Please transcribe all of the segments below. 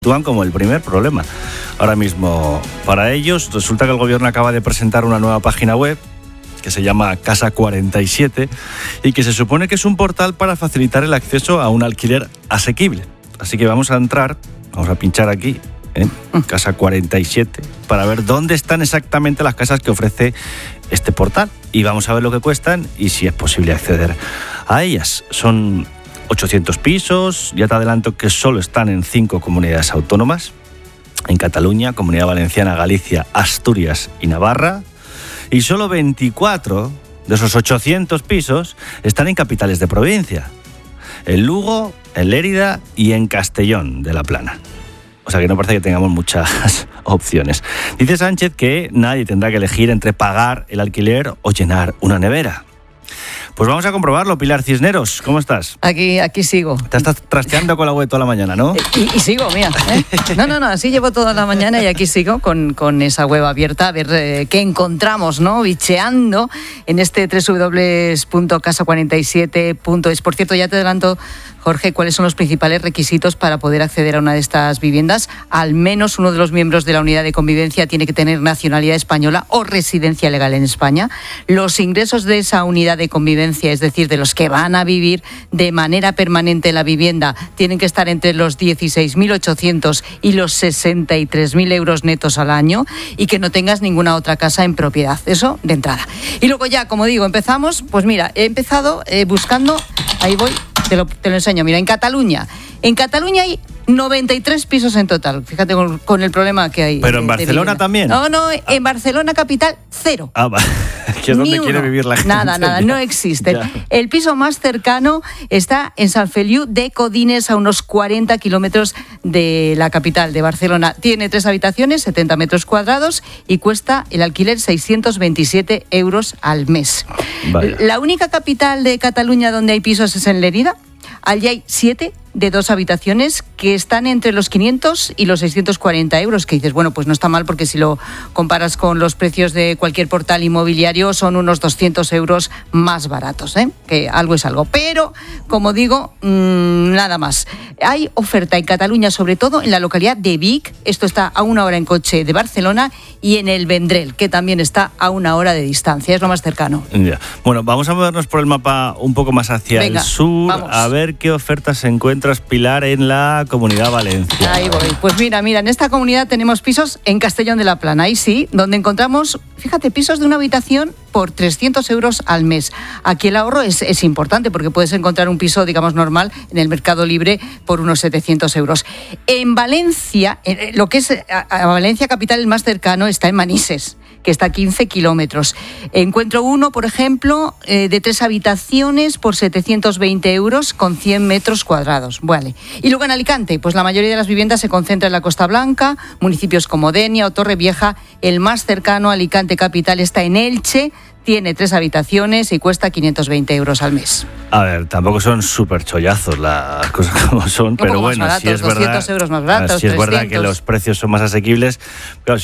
sitúan como el primer problema. Ahora mismo, para ellos, resulta que el gobierno acaba de presentar una nueva página web que se llama Casa 47 y que se supone que es un portal para facilitar el acceso a un alquiler asequible. Así que vamos a pinchar aquí, Casa 47, para ver dónde están exactamente las casas que ofrece este portal. Y vamos a ver lo que cuestan y si es posible acceder a ellas. Son 800 pisos, ya te adelanto que solo están en 5 comunidades autónomas. En Cataluña, Comunidad Valenciana, Galicia, Asturias y Navarra. Y solo 24 de esos 800 pisos están en capitales de provincia. En Lugo, en Lérida y en Castellón de la Plana. O sea que no parece que tengamos muchas opciones. Dice Sánchez que nadie tendrá que elegir entre pagar el alquiler o llenar una nevera. Pues vamos a comprobarlo. Pilar Cisneros, ¿cómo estás? Aquí sigo. Te estás trasteando con la web toda la mañana, ¿no? Y sigo, mira. No, así llevo toda la mañana y aquí sigo con esa web abierta a ver qué encontramos, ¿no? Bicheando en este www.casa47.es. Por cierto, ya te adelanto, Jorge, ¿cuáles son los principales requisitos para poder acceder a una de estas viviendas? Al menos uno de los miembros de la unidad de convivencia tiene que tener nacionalidad española o residencia legal en España. Los ingresos de esa unidad de convivencia, es decir, de los que van a vivir de manera permanente en la vivienda, tienen que estar entre los 16.800 y los 63.000 euros netos al año y que no tengas ninguna otra casa en propiedad. Eso de entrada. Y luego ya, como digo, empezamos. Pues mira, he empezado buscando, ahí voy, te lo enseño. Mira, en Cataluña hay 93 pisos en total. Fíjate con el problema que hay. ¿Pero en Barcelona también? No, en Barcelona capital, 0. Va. Que es donde quiere vivir la gente. Nada, no existe. El piso más cercano está en Sant Feliu de Codines, a unos 40 kilómetros de la capital de Barcelona. Tiene 3 habitaciones, 70 metros cuadrados y cuesta el alquiler 627 euros al mes. Vaya. La única capital de Cataluña donde hay pisos es en Lérida. Allí hay 7 de 2 habitaciones que están entre los 500 y los 640 euros, que dices, bueno, pues no está mal porque si lo comparas con los precios de cualquier portal inmobiliario son unos 200 euros más baratos, que algo es algo. Pero, como digo, nada más. Hay oferta en Cataluña, sobre todo en la localidad de Vic, esto está a 1 hora en coche de Barcelona, y en el Vendrell, que también está a 1 hora de distancia, es lo más cercano. Ya. Bueno, vamos a movernos por el mapa un poco más hacia el sur, vamos a ver qué ofertas se encuentras, Pilar, en la Comunidad Valenciana. Ahí voy. Pues mira, en esta comunidad tenemos pisos en Castellón de la Plana, ahí sí, donde encontramos, fíjate, pisos de una habitación por 300 euros al mes. Aquí el ahorro es importante porque puedes encontrar un piso, digamos, normal en el mercado libre por unos 700 euros. En Valencia, lo que es a Valencia capital, el más cercano está en Manises, que está a 15 kilómetros. Encuentro uno, por ejemplo, de 3 habitaciones por 720 euros con 100 metros cuadrados. Vale. Y luego en Alicante, pues la mayoría de las viviendas se concentra en la Costa Blanca, municipios como Denia o Torrevieja. El más cercano, Alicante capital, está en Elche. Tiene 3 habitaciones y cuesta 520 euros al mes. A ver, tampoco son súper chollazos las cosas como son, pero bueno, baratos, sí es 200 verdad. Euros más baratos, sí es 300. verdad que los precios son más asequibles, pero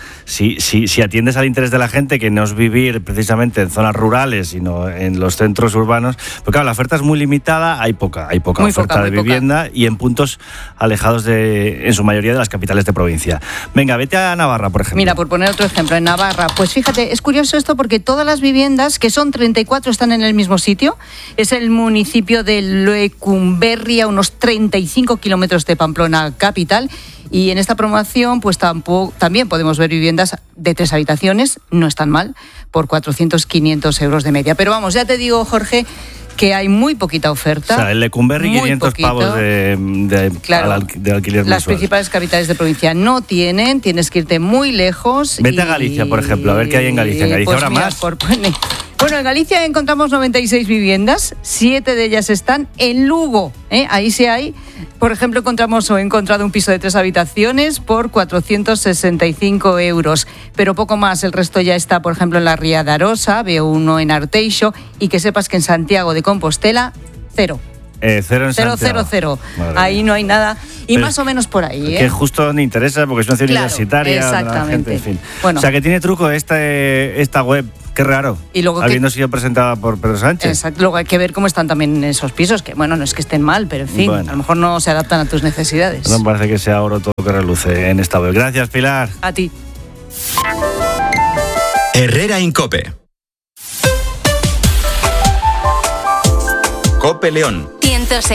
si atiendes al interés de la gente, que no es vivir precisamente en zonas rurales, sino en los centros urbanos, pues claro, la oferta es muy limitada, hay poca oferta de vivienda y en puntos alejados en su mayoría de las capitales de provincia. Venga, vete a Navarra, por ejemplo. Mira, por poner otro ejemplo, en Navarra, pues fíjate, es curioso esto porque todas las viviendas, que son 34, están en el mismo sitio. Es el municipio de Lecumberri, a unos 35 kilómetros de Pamplona capital. Y en esta promoción, pues también podemos ver viviendas de 3 habitaciones, no están mal, por 400-500 euros de media. Pero vamos, ya te digo, Jorge, que hay muy poquita oferta. O sea, el Lecumberri, 500 poquito. Pavos de alquiler mensual. Las principales capitales de provincia no tienen, tienes que irte muy lejos. Vete a Galicia, por ejemplo, a ver qué hay en Galicia. En Galicia pues habrá más. Bueno, en Galicia encontramos 96 viviendas, 7 de ellas están en Lugo. Ahí sí hay. Por ejemplo, he encontrado un piso de 3 habitaciones por 465 euros, pero poco más. El resto ya está, por ejemplo, en la Ría de Arosa, veo uno en Arteixo, y que sepas que en Santiago de Compostela, 0. 0 en Santiago. 0. Ahí no hay nada. Y pero más o menos por ahí. Que justo donde interesa, porque es una ciudad universitaria. Exactamente. La gente, en fin. Bueno. O sea, que tiene truco esta web Qué raro. Y luego habiendo sido presentada por Pedro Sánchez. Exacto. Luego hay que ver cómo están también esos pisos, que bueno, no es que estén mal, pero en fin, a lo mejor no se adaptan a tus necesidades. No me parece que sea oro todo lo que reluce en esta web. Gracias, Pilar. A ti. Herrera Incope. Cope León. 106.